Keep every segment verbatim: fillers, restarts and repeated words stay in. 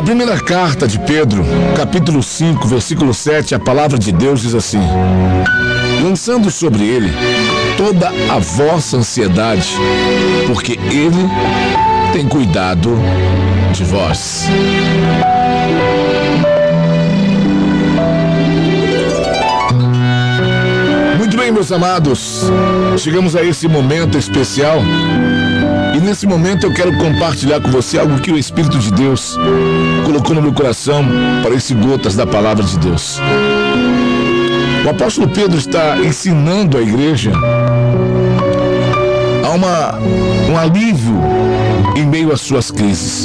primeira carta de Pedro, capítulo cinco, versículo sete, a palavra de Deus diz assim: lançando sobre ele toda a vossa ansiedade, porque ele tem cuidado de vós. Muito bem, meus amados, chegamos a esse momento especial. E nesse momento eu quero compartilhar com você algo que o Espírito de Deus colocou no meu coração para esse gotas da palavra de Deus. O apóstolo Pedro está ensinando a igreja a uma, um alívio em meio às suas crises.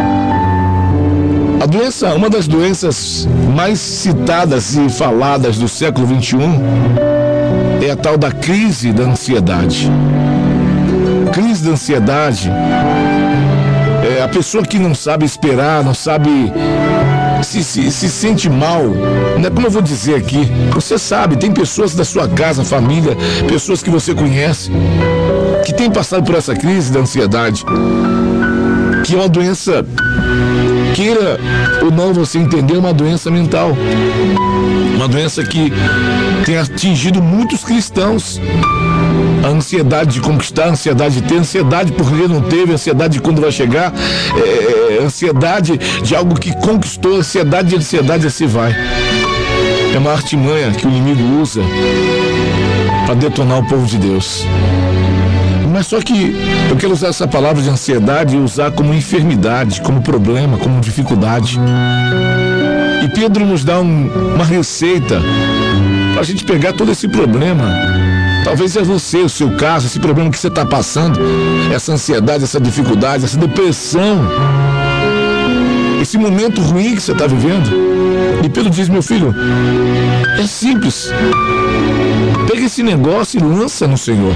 A doença, uma das doenças mais citadas e faladas do século vinte e um é a tal da crise da ansiedade. Crise da ansiedade é a pessoa que não sabe esperar, não sabe, se, se, se sente mal. Não é como eu vou dizer aqui, você sabe, tem pessoas da sua casa, família, pessoas que você conhece, que têm passado por essa crise da ansiedade, que é uma doença, queira ou não você entender, uma doença mental, uma doença que tem atingido muitos cristãos. A ansiedade de conquistar, a ansiedade de ter, a ansiedade porque não teve, a ansiedade de quando vai chegar, é, a ansiedade de algo que conquistou, a ansiedade de ansiedade assim vai. É uma artimanha que o inimigo usa para detonar o povo de Deus. Mas só que eu quero usar essa palavra de ansiedade e usar como enfermidade, como problema, como dificuldade. E Pedro nos dá um, uma receita para a gente pegar todo esse problema. Talvez é você, o seu caso, esse problema que você está passando, essa ansiedade, essa dificuldade, essa depressão, esse momento ruim que você está vivendo. E Pedro diz: meu filho, é simples. Pega esse negócio e lança no Senhor.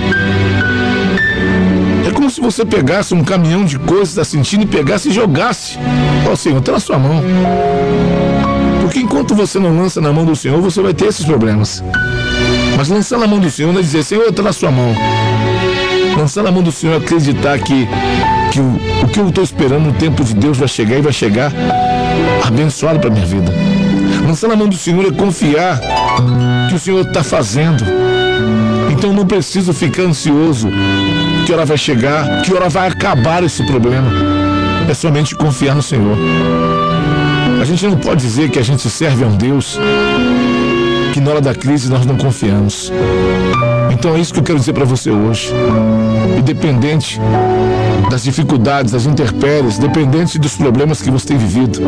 É como se você pegasse um caminhão de coisas, está sentindo, e pegasse e jogasse. Ó, oh, Senhor, está na sua mão. Porque enquanto você não lança na mão do Senhor, você vai ter esses problemas. Mas lançar na mão do Senhor não é dizer: Senhor, está na sua mão. Lançar na mão do Senhor é acreditar que, que o, o que eu estou esperando no tempo de Deus vai chegar e vai chegar abençoado para a minha vida. Lançar na mão do Senhor é confiar que o Senhor está fazendo. Então não preciso ficar ansioso que hora vai chegar, que hora vai acabar esse problema. É somente confiar no Senhor. A gente não pode dizer que a gente serve a um Deus que na hora da crise nós não confiamos. Então é isso que eu quero dizer para você hoje. Independente das dificuldades, das intempéries, independente dos problemas que você tem vivido,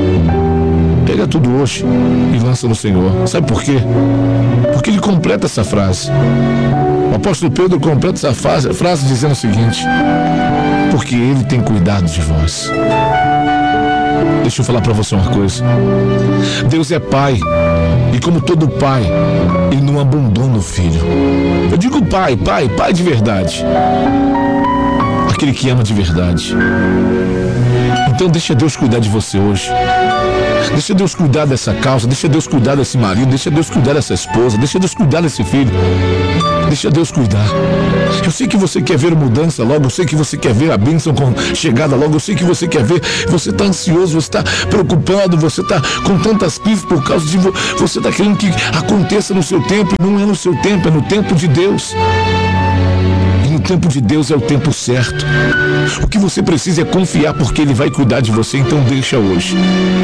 pega tudo hoje e lança no Senhor. Sabe por quê? Porque ele completa essa frase. O apóstolo Pedro completa essa frase, frase dizendo o seguinte: porque ele tem cuidado de vós. Deixa eu falar para você uma coisa. Deus é pai, e como todo pai, ele não abandona o filho. Eu digo pai, pai, pai de verdade, aquele que ama de verdade. Então deixa Deus cuidar de você hoje. Deixa Deus cuidar dessa causa, deixa Deus cuidar desse marido, deixa Deus cuidar dessa esposa, deixa Deus cuidar desse filho. Deixa Deus cuidar. Eu sei que você quer ver mudança logo, eu sei que você quer ver a bênção com chegada logo, eu sei que você quer ver, você está ansioso, você está preocupado, você está com tantas crises por causa de você está querendo que aconteça no seu tempo, e não é no seu tempo, é no tempo de Deus. E no tempo de Deus é o tempo certo. O que você precisa é confiar, porque Ele vai cuidar de você. Então deixa hoje.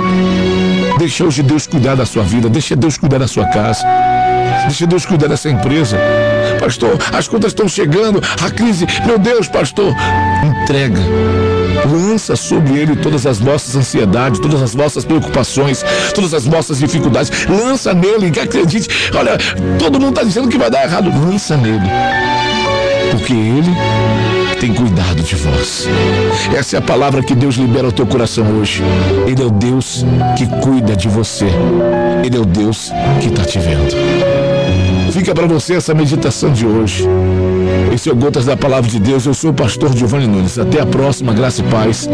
Deixa hoje Deus cuidar da sua vida, deixa Deus cuidar da sua casa, deixa Deus cuidar dessa empresa. Pastor, as contas estão chegando, a crise, meu Deus, pastor, entrega, lança sobre Ele todas as vossas ansiedades, todas as vossas preocupações, todas as vossas dificuldades, lança nele, que acredite. Olha, todo mundo está dizendo que vai dar errado, lança nele, porque Ele tem cuidado de vós. Essa é a palavra que Deus libera ao teu coração hoje. Ele é o Deus que cuida de você. Ele é o Deus que está te vendo. Fica para você essa meditação de hoje. Esse é o Gotas da Palavra de Deus. Eu sou o pastor Giovanni Nunes. Até a próxima. Graça e paz.